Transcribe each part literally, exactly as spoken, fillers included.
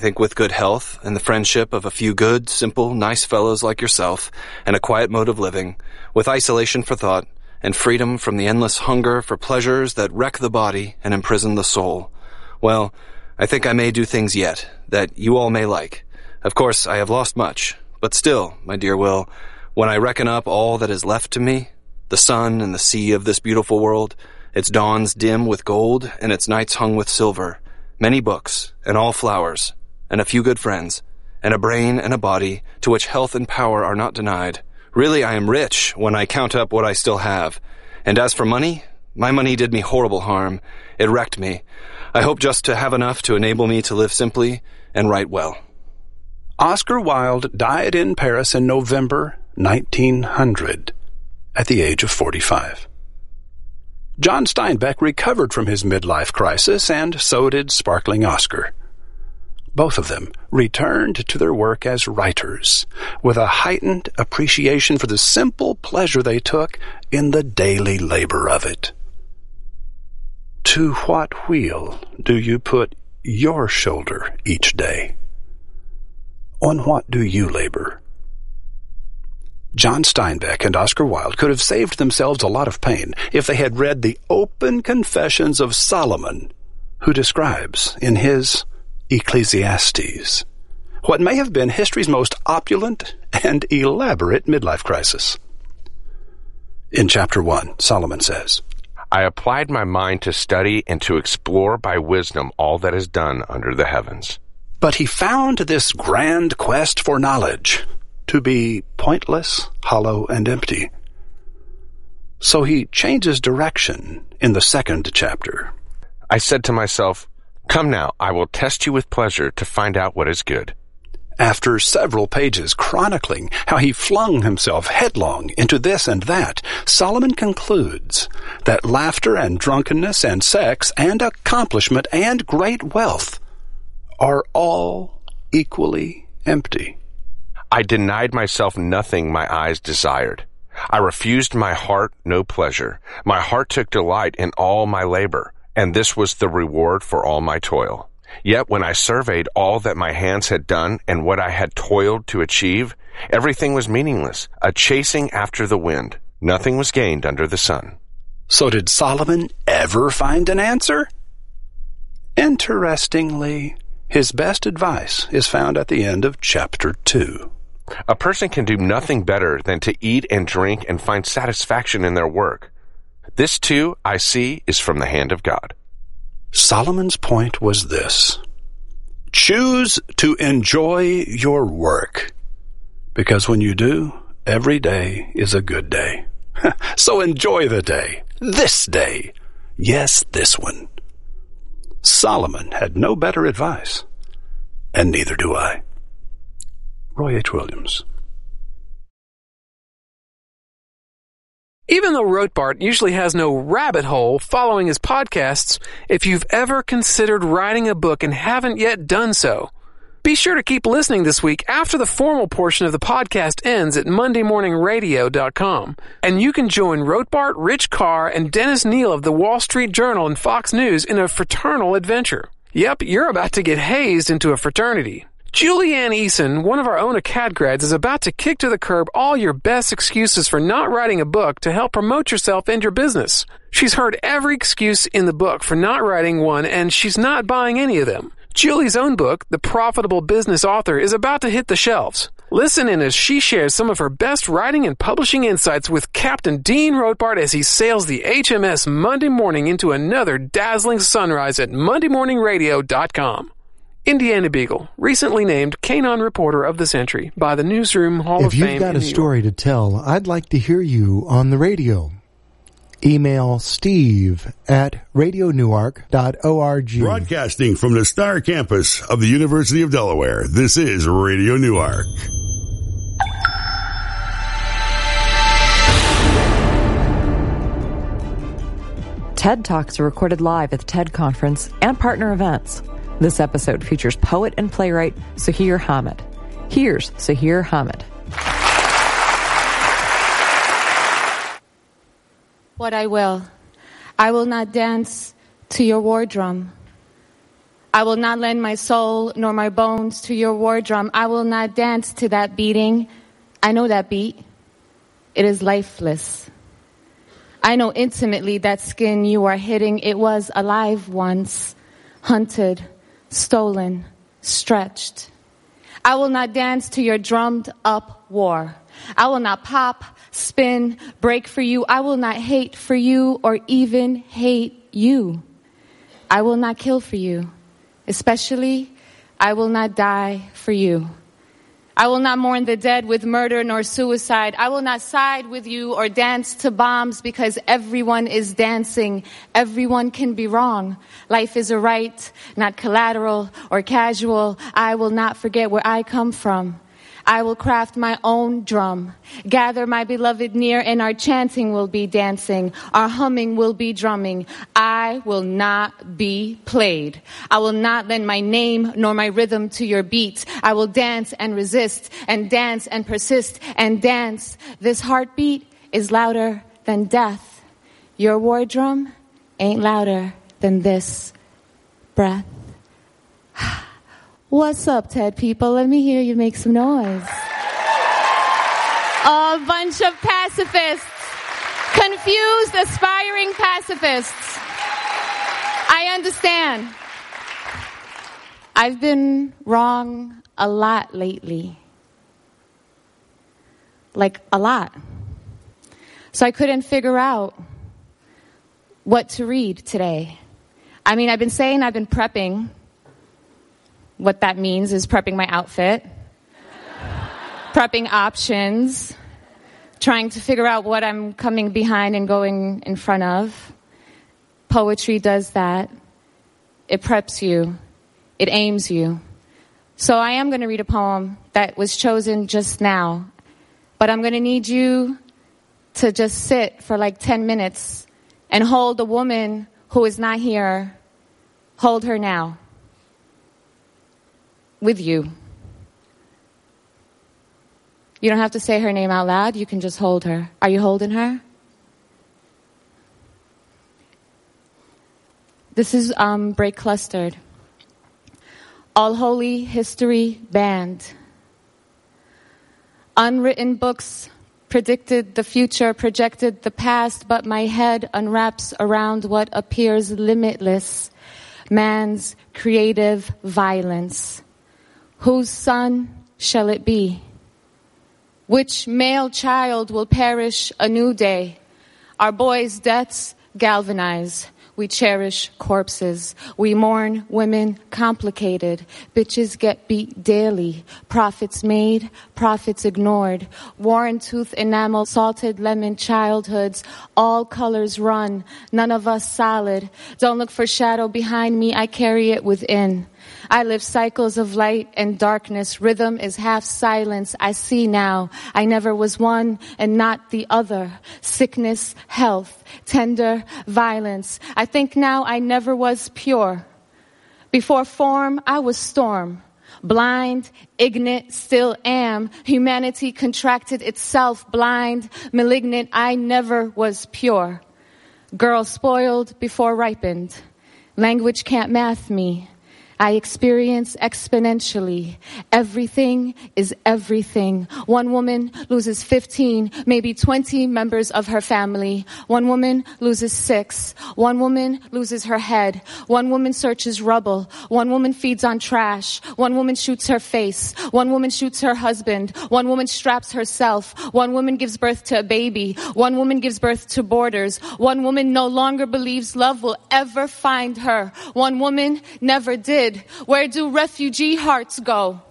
I think with good health and the friendship of a few good, simple, nice fellows like yourself, and a quiet mode of living, with isolation for thought, and freedom from the endless hunger for pleasures that wreck the body and imprison the soul, well, I think I may do things yet that you all may like. Of course, I have lost much, but still, my dear Will, when I reckon up all that is left to me, the sun and the sea of this beautiful world, its dawns dim with gold and its nights hung with silver, many books and all flowers, and a few good friends, and a brain and a body to which health and power are not denied. Really, I am rich when I count up what I still have. And as for money, my money did me horrible harm. It wrecked me. I hope just to have enough to enable me to live simply and write well. Oscar Wilde died in Paris in November nineteen hundred at the age of forty-five. John Steinbeck recovered from his midlife crisis, and so did Sparkling Oscar. Both of them returned to their work as writers, with a heightened appreciation for the simple pleasure they took in the daily labor of it. To what wheel do you put your shoulder each day? On what do you labor? John Steinbeck and Oscar Wilde could have saved themselves a lot of pain if they had read the open confessions of Solomon, who describes in his Ecclesiastes what may have been history's most opulent and elaborate midlife crisis. In chapter one, Solomon says, I applied my mind to study and to explore by wisdom all that is done under the heavens. But he found this grand quest for knowledge to be pointless, hollow, and empty. So he changes direction in the second chapter. I said to myself, Come now, I will test you with pleasure to find out what is good. After several pages chronicling how he flung himself headlong into this and that, Solomon concludes that laughter and drunkenness and sex and accomplishment and great wealth are all equally empty. I denied myself nothing my eyes desired. I refused my heart no pleasure. My heart took delight in all my labor, and this was the reward for all my toil. Yet when I surveyed all that my hands had done and what I had toiled to achieve, everything was meaningless, a chasing after the wind. Nothing was gained under the sun. So did Solomon ever find an answer? Interestingly, his best advice is found at the end of chapter two. A person can do nothing better than to eat and drink and find satisfaction in their work. This, too, I see, is from the hand of God. Solomon's point was this: choose to enjoy your work, because when you do, every day is a good day. So enjoy the day, this day. Yes, this one. Solomon had no better advice, and neither do I. Roy H. Williams. Even though Rothbart usually has no rabbit hole following his podcasts, if you've ever considered writing a book and haven't yet done so, be sure to keep listening this week after the formal portion of the podcast ends at monday morning radio dot com. And you can join Rothbart, Rich Carr, and Dennis Neal of the Wall Street Journal and Fox News in a fraternal adventure. Yep, you're about to get hazed into a fraternity. Julianne Eason, one of our own ACAD grads, is about to kick to the curb all your best excuses for not writing a book to help promote yourself and your business. She's heard every excuse in the book for not writing one, and she's not buying any of them. Julie's own book, The Profitable Business Author, is about to hit the shelves. Listen in as she shares some of her best writing and publishing insights with Captain Dean Rothbart as he sails the H M S Monday Morning into another dazzling sunrise at monday morning radio dot com. Indiana Beagle, recently named Canine Reporter of the Century by the Newsroom Hall of Fame. If you've got a story to tell, I'd like to hear you on the radio. Email Steve at radio newark dot org. Broadcasting from the Star Campus of the University of Delaware, this is Radio Newark. TED Talks are recorded live at the TED Conference and partner events. This episode features poet and playwright Sahir Hamid. Here's Sahir Hamid. What I will. I will not dance to your war drum. I will not lend my soul nor my bones to your war drum. I will not dance to that beating. I know that beat. It is lifeless. I know intimately that skin you are hitting. It was alive once, hunted, stolen, stretched. I will not dance to your drummed up war. I will not pop, spin, break for you. I will not hate for you or even hate you. I will not kill for you. Especially, I will not die for you. I will not mourn the dead with murder nor suicide. I will not side with you or dance to bombs because everyone is dancing. Everyone can be wrong. Life is a right, not collateral or casual. I will not forget where I come from. I will craft my own drum, gather my beloved near, and our chanting will be dancing. Our humming will be drumming. I will not be played. I will not lend my name nor my rhythm to your beat. I will dance and resist and dance and persist and dance. This heartbeat is louder than death. Your war drum ain't louder than this breath. What's up, TED people? Let me hear you make some noise. A bunch of pacifists. Confused, aspiring pacifists. I understand. I've been wrong a lot lately. Like, a lot. So I couldn't figure out what to read today. I mean, I've been saying I've been prepping. What that means is prepping my outfit, prepping options, trying to figure out what I'm coming behind and going in front of. Poetry does that. It preps you. It aims you. So I am going to read a poem that was chosen just now, but I'm going to need you to just sit for like ten minutes and hold a woman who is not here. Hold her now. With you. You don't have to say her name out loud. You can just hold her. Are you holding her? This is um, Break Clustered. All Holy History Banned. Unwritten books predicted the future, projected the past, but my head unwraps around what appears limitless. Man's creative violence. Whose son shall it be? Which male child will perish a new day? Our boys' deaths galvanize. We cherish corpses. We mourn women complicated. Bitches get beat daily. Profits made, profits ignored. Worn tooth enamel, salted lemon childhoods. All colors run, none of us solid. Don't look for shadow behind me, I carry it within. I live cycles of light and darkness. Rhythm is half silence. I see now. I never was one and not the other. Sickness, health, tender violence. I think now I never was pure. Before form, I was storm. Blind, ignorant, still am. Humanity contracted itself. Blind, malignant, I never was pure. Girl spoiled before ripened. Language can't math me. I experience exponentially. Everything is everything. One woman loses fifteen, maybe twenty members of her family. One woman loses six. One woman loses her head. One woman searches rubble. One woman feeds on trash. One woman shoots her face. One woman shoots her husband. One woman straps herself. One woman gives birth to a baby. One woman gives birth to borders. One woman no longer believes love will ever find her. One woman never did. Where do refugee hearts go?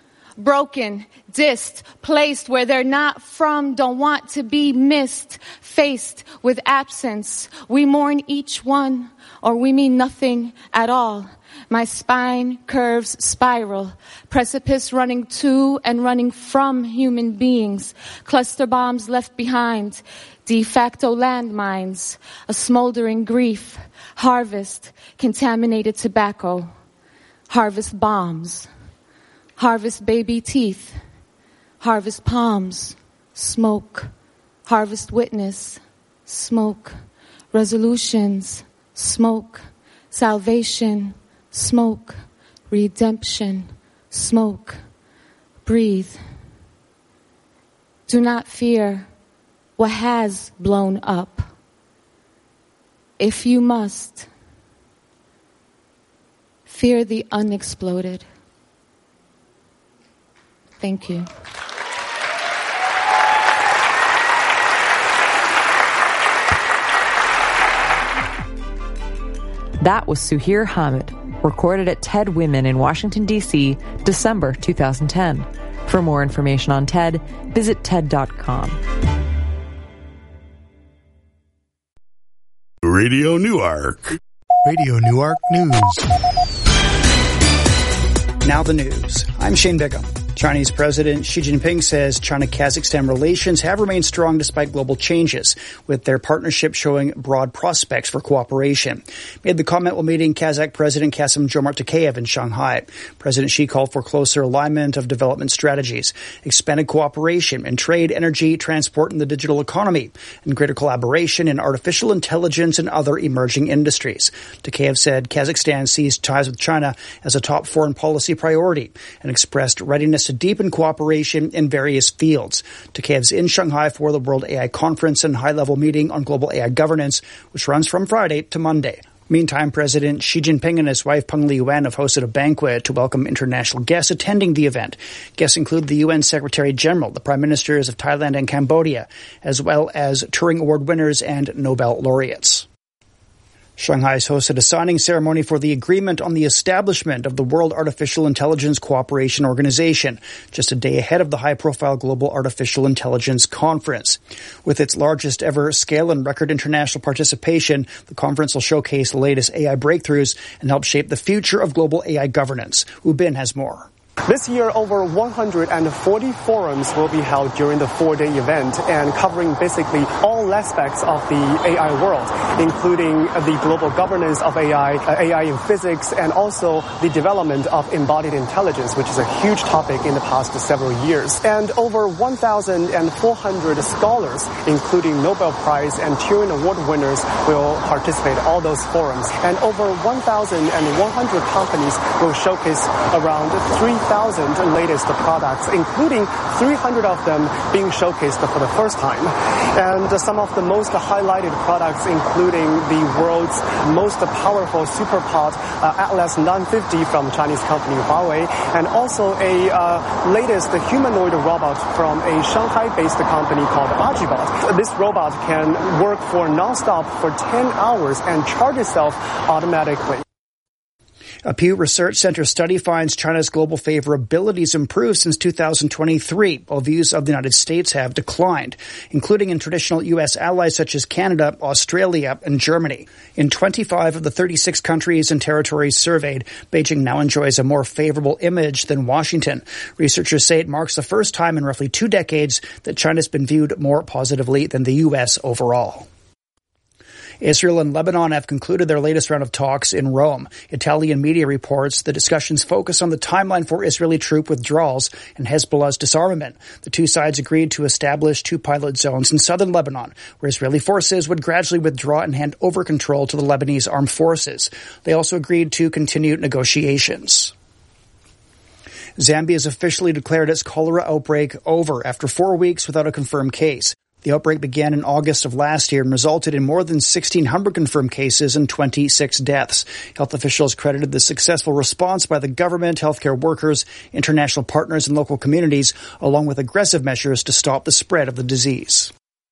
Broken, dissed, placed where they're not from, don't want to be missed, faced with absence. We mourn each one, or we mean nothing at all. My spine curves spiral, precipice running to and running from human beings, cluster bombs left behind, de facto landmines, a smoldering grief, harvest, contaminated tobacco. Harvest bombs, harvest baby teeth, harvest palms, smoke, harvest witness, smoke, resolutions, smoke, salvation, smoke, redemption, smoke, breathe. Do not fear what has blown up. If you must, fear the unexploded. Thank you. That was Suhair Hamid, recorded at TED Women in Washington, D C, December two thousand ten. For more information on TED, visit TED dot com. Radio Newark. Radio Newark News. Now the news. I'm Shane Bigham. Chinese President Xi Jinping says China-Kazakhstan relations have remained strong despite global changes, with their partnership showing broad prospects for cooperation. Made the comment while meeting Kazakh President Kassym-Jomart Tokayev in Shanghai. President Xi called for closer alignment of development strategies, expanded cooperation in trade, energy, transport, and the digital economy, and greater collaboration in artificial intelligence and other emerging industries. Tokayev said Kazakhstan sees ties with China as a top foreign policy priority and expressed readiness to deepen cooperation in various fields. Tokayev's in Shanghai for the World A I Conference and high-level meeting on global A I governance, which runs from Friday to Monday. Meantime, President Xi Jinping and his wife Peng Liyuan have hosted a banquet to welcome international guests attending the event. Guests include the U N Secretary General, the Prime Ministers of Thailand and Cambodia, as well as Turing Award winners and Nobel laureates. Shanghai has hosted a signing ceremony for the agreement on the establishment of the World Artificial Intelligence Cooperation Organization, just a day ahead of the high-profile Global Artificial Intelligence Conference. With its largest ever scale and record international participation, the conference will showcase the latest A I breakthroughs and help shape the future of global A I governance. Wu Bin has more. This year, over one hundred forty forums will be held during the four-day event and covering basically all aspects of the A I world, including the global governance of A I, uh, A I in physics, and also the development of embodied intelligence, which is a huge topic in the past several years. And over one thousand four hundred scholars, including Nobel Prize and Turing Award winners, will participate in all those forums. And over one thousand one hundred companies will showcase around three thousand latest products, including three hundred of them being showcased for the first time. And some of the most highlighted products, including the world's most powerful SuperPod uh, Atlas nine fifty from Chinese company Huawei, and also a uh, latest humanoid robot from a Shanghai-based company called Ajibot. This robot can work for non-stop for ten hours and charge itself automatically. A Pew Research Center study finds China's global favorability has improved since two thousand twenty-three, while views of the United States have declined, including in traditional U S allies such as Canada, Australia, and Germany. In twenty-five of the thirty-six countries and territories surveyed, Beijing now enjoys a more favorable image than Washington. Researchers say it marks the first time in roughly two decades that China's been viewed more positively than the U S overall. Israel and Lebanon have concluded their latest round of talks in Rome. Italian media reports the discussions focus on the timeline for Israeli troop withdrawals and Hezbollah's disarmament. The two sides agreed to establish two pilot zones in southern Lebanon, where Israeli forces would gradually withdraw and hand over control to the Lebanese armed forces. They also agreed to continue negotiations. Zambia has officially declared its cholera outbreak over after four weeks without a confirmed case. The outbreak began in August of last year and resulted in more than sixteen hundred confirmed cases and twenty-six deaths. Health officials credited the successful response by the government, healthcare workers, international partners, and local communities, along with aggressive measures to stop the spread of the disease.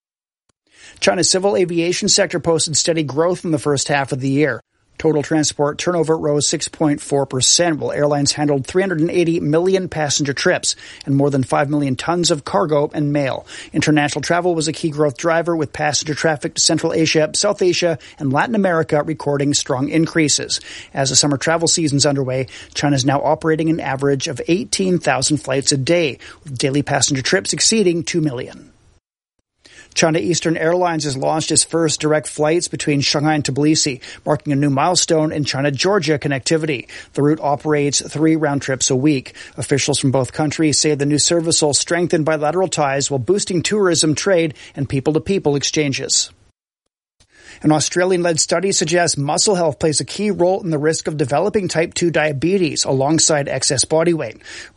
China's civil aviation sector posted steady growth in the first half of the year. Total transport turnover rose six point four percent, while airlines handled three hundred eighty million passenger trips and more than five million tons of cargo and mail. International travel was a key growth driver, with passenger traffic to Central Asia, South Asia, and Latin America recording strong increases. As the summer travel season's underway, China is now operating an average of eighteen thousand flights a day, with daily passenger trips exceeding two million. China Eastern Airlines has launched its first direct flights between Shanghai and Tbilisi, marking a new milestone in China-Georgia connectivity. The route operates three round trips a week. Officials from both countries say the new service will strengthen bilateral ties while boosting tourism, trade, and people-to-people exchanges. An Australian-led study suggests muscle health plays a key role in the risk of developing type two diabetes alongside excess body weight.